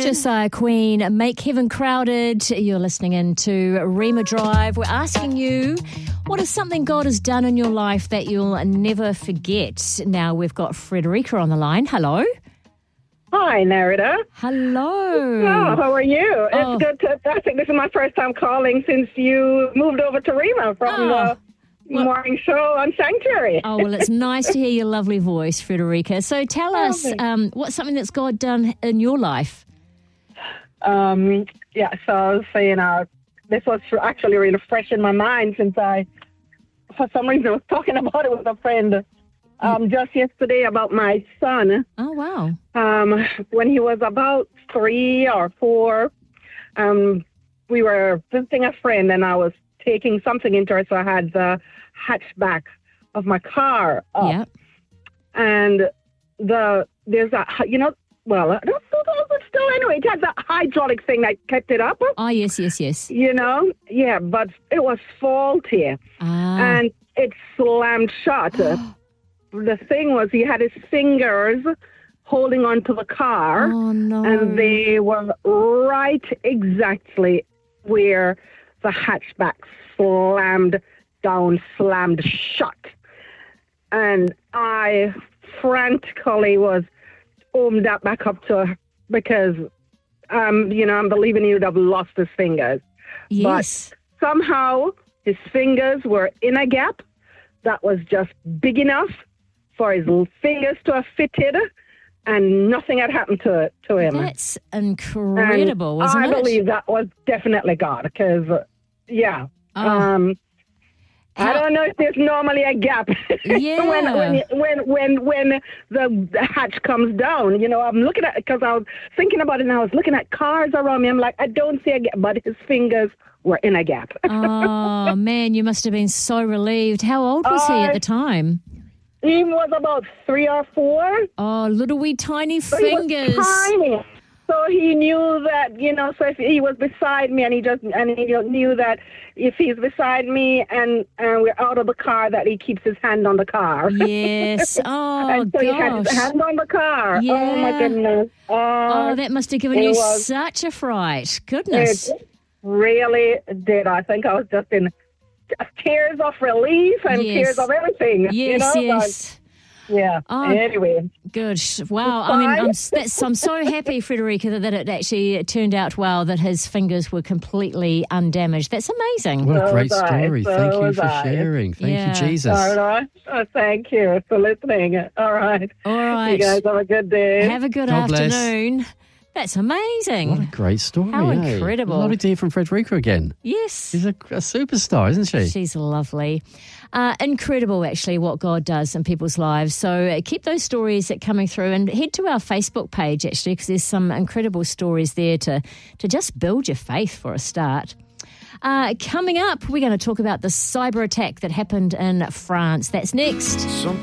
It's Josiah Queen. Make Heaven Crowded. You're listening in to Rima Drive. We're asking you, what is something God has done in your life that you'll never forget? Now we've got Frederica on the line. Hello. Hi, Nerida. Hello. Oh, how are you? Oh. It's good to, I think this is my first time calling since you moved over to Rima from the morning show on Sanctuary. Oh, well, it's nice to hear your lovely voice, Frederica. So tell us, what's something that's God done in your life? So I was saying this was actually really fresh in my mind since for some reason, I was talking about it with a friend just yesterday about my son. Oh, wow. When he was about 3 or 4, we were visiting a friend and I was taking something into her, so I had the hatchback of my car up. Yeah. And there's a, well, still anyway, it had that hydraulic thing that kept it up. Oh, yes. Yeah, but it was faulty. And it slammed shut. The thing was, he had his fingers holding onto the car. Oh, no. And they were right exactly where the hatchback slammed shut. And I frantically was that back up to her because, I'm believing he would have lost his fingers. Yes. But somehow his fingers were in a gap that was just big enough for his fingers to have fitted, and nothing had happened to him. That's incredible, isn't it? I believe that was definitely God, because, I don't know if there's normally a gap Yeah. when the hatch comes down. I'm looking at it because I was thinking about it and I was looking at cars around me. I'm like, I don't see a gap, but his fingers were in a gap. Oh, man, you must have been so relieved. How old was he at the time? He was about 3 or 4. Oh, little wee tiny So fingers. He was tiny. So he knew that, so if he was beside me and he knew that if he's beside me and we're out of the car, that he keeps his hand on the car. Yes. Oh, and so gosh. he had his hand on the car. Yeah. Oh, my goodness. Oh, that must have given you such a fright. Goodness. It really did. I think I was just in tears of relief and tears of everything. Yes, yes. But, yeah. Oh, anyway. Good. Wow. I mean, I'm so happy, Frederica, that it actually turned out well, that his fingers were completely undamaged. That's amazing. What a great story. Thank you for sharing. Thank you, Jesus. All right. Oh, thank you for listening. All right. All right. You guys have a good day. Have a good God afternoon. Bless. That's amazing. What a great story. How incredible. Lovely to hear from Frederica again. Yes. She's a superstar, isn't she? She's lovely. Incredible, actually, what God does in people's lives. So keep those stories coming through and head to our Facebook page, actually, because there's some incredible stories there to just build your faith for a start. Coming up, we're going to talk about the cyber attack that happened in France. That's next.